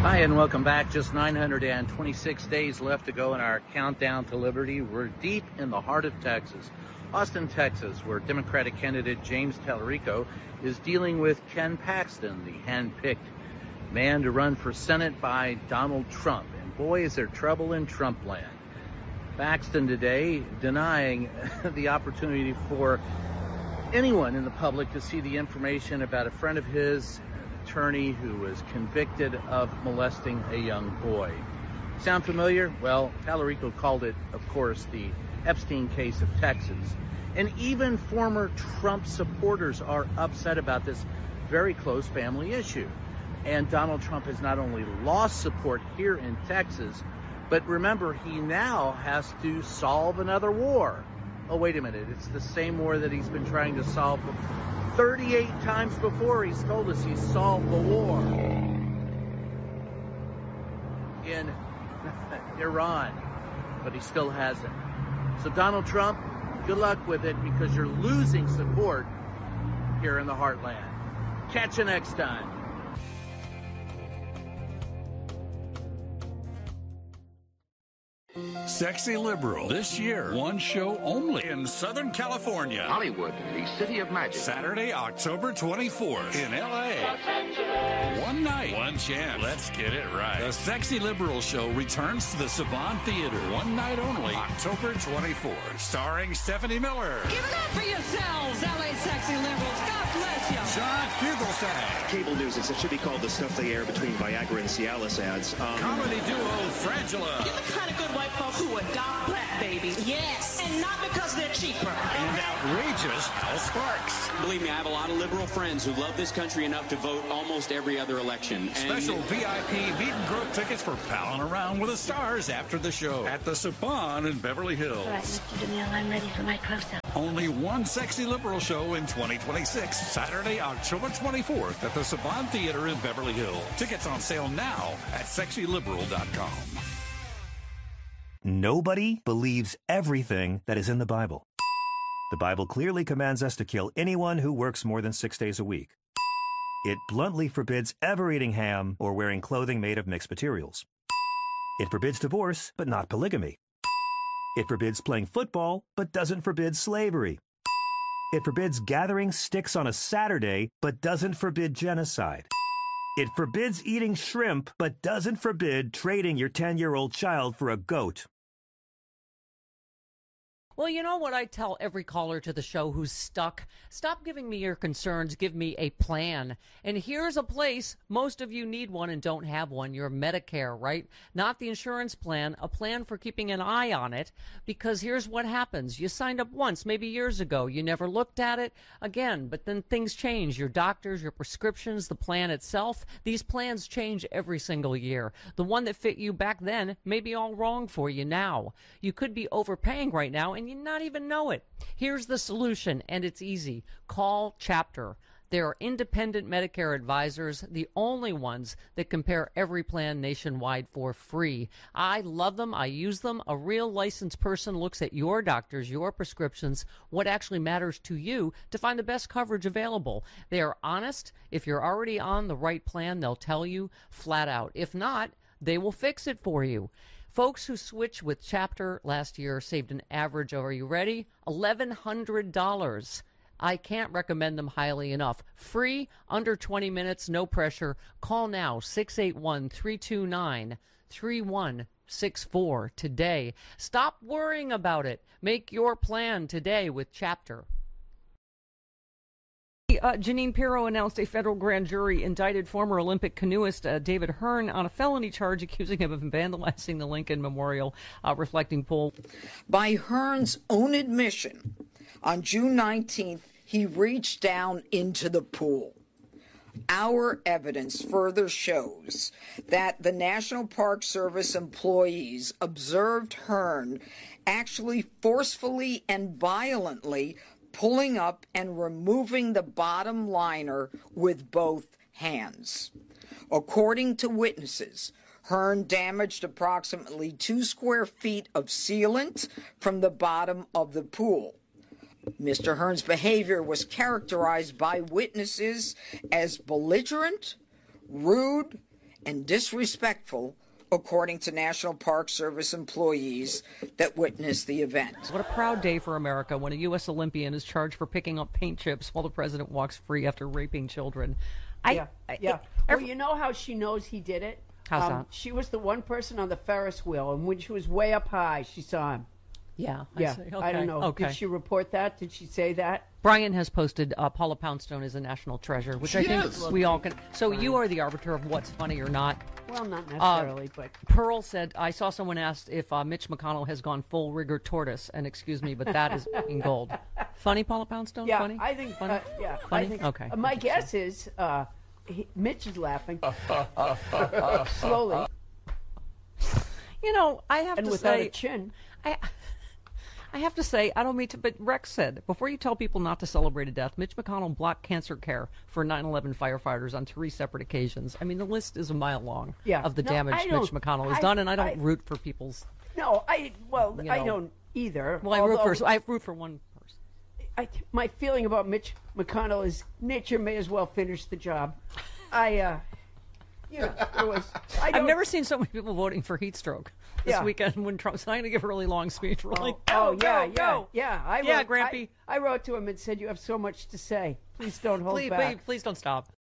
Hi, and welcome back. Just 926 days left to go in our countdown to liberty. We're deep in the heart of Texas, Austin, Texas, where Democratic candidate James Tallarico is dealing with Ken Paxton, the hand-picked man to run for Senate by Donald Trump. And boy, is there trouble in Trump land. Paxton today denying the opportunity for anyone in the public to see the information about a friend of his, an attorney who was convicted of molesting a young boy. Sound familiar? Well, Tallarico called it, of course, the Epstein case of Texas. And even former Trump supporters are upset about this very close family issue. And Donald Trump has not only lost support here in Texas, but remember, he now has to solve another war. Oh, wait a minute. It's the same war that he's been trying to solve 38 times before. He's told us he's solved the war in Iran, but he still hasn't. So Donald Trump, good luck with it, because you're losing support here in the heartland. Catch you next time. Sexy Liberal, this year, one show only in Southern California. Hollywood, the city of magic. Saturday, October 24th in L.A. One night, one chance. Let's get it right. The Sexy Liberal show returns to the Saban Theater. One night only, October 24th. Starring Stephanie Miller. Give it up for yourselves, L.A. Sexy Liberals. God bless you. John Fugelsang. Cable news, it should be called the stuff they air between Viagra and Cialis ads. Comedy duo Frangela. You're the kind of good white folks who adopt black babies. Yes. And not because they're cheaper. And outrageous Al Sparks. Believe me, I have a lot of liberal friends who love this country enough to vote almost every other election. Special VIP meet and grow tickets for palling around with the stars after the show at the Saban in Beverly Hills. All right, Mr. DeMille, I'm ready for my close-up. Only one Sexy Liberal show in 2026. Saturday, October 24th at the Saban Theater in Beverly Hills. Tickets on sale now at sexyliberal.com. Nobody believes everything that is in the Bible. The Bible clearly commands us to kill anyone who works more than 6 days a week. It bluntly forbids ever eating ham or wearing clothing made of mixed materials. It forbids divorce, but not polygamy. It forbids playing football, but doesn't forbid slavery. It forbids gathering sticks on a Saturday, but doesn't forbid genocide. It forbids eating shrimp, but doesn't forbid trading your 10-year-old child for a goat. Well, you know what I tell every caller to the show who's stuck? Stop giving me your concerns. Give me a plan. And here's a place. Most of you need one and don't have one. Your Medicare, right? Not the insurance plan, a plan for keeping an eye on it. Because here's what happens. You signed up once, maybe years ago. You never looked at it again. But then things change. Your doctors, your prescriptions, the plan itself. These plans change every single year. The one that fit you back then may be all wrong for you now. You could be overpaying right now and you not even know it. Here's the solution, and it's easy. Call Chapter. They are independent Medicare advisors, the only ones that compare every plan nationwide for free. I love them. I use them. A real licensed person looks at your doctors, your prescriptions, what actually matters to you to find the best coverage available. They are honest. If you're already on the right plan, they'll tell you flat out. If not, they will fix it for you. Folks who switched with Chapter last year saved an average of, are you ready? $1,100. I can't recommend them highly enough. Free, under 20 minutes, no pressure. Call now, 681-329-3164 today. Stop worrying about it. Make your plan today with Chapter. Jeanine Pirro announced a federal grand jury indicted former Olympic canoeist David Hearn on a felony charge accusing him of vandalizing the Lincoln Memorial reflecting pool. By Hearn's own admission, on June 19th, he reached down into the pool. Our evidence further shows that the National Park Service employees observed Hearn actually forcefully and violently pulling up and removing the bottom liner with both hands. According to witnesses, Hearn damaged approximately 2 square feet of sealant from the bottom of the pool. Mr. Hearn's behavior was characterized by witnesses as belligerent, rude, and disrespectful, according to National Park Service employees that witnessed the event. What a proud day for America when a U.S. Olympian is charged for picking up paint chips while the president walks free after raping children. Well, you know how she knows he did it? How's that? She was the one person on the Ferris wheel, and when she was way up high, she saw him. Yeah. Yeah. Okay. I don't know. Okay. Did she report that? Did she say that? Brian has posted Paula Poundstone is a national treasure, which I think we all can. So you are the arbiter of what's funny or not. Well, not necessarily, but Pearl said, I saw someone asked if Mitch McConnell has gone full rigor tortoise, and excuse me, but that is in gold. Funny, Paula Poundstone? yeah, Funny? I think. Funny? I Funny? think. Okay. My guess is Mitch is laughing slowly You know, I have and to without say, a chin. I have to say, I don't mean to, but Rex said, before you tell people not to celebrate a death, Mitch McConnell blocked cancer care for 9/11 firefighters on 3 separate occasions. I mean, the list is a mile long of the damage Mitch McConnell has done, and I don't root for people's... No, I don't either. Well, I root for one person. My feeling about Mitch McConnell is nature may as well finish the job. I've never seen so many people voting for heat stroke this weekend when Trump's not going to give a really long speech. We're like, go. Grampy. I I wrote to him and said, "You have so much to say. Please don't hold back. Please don't stop."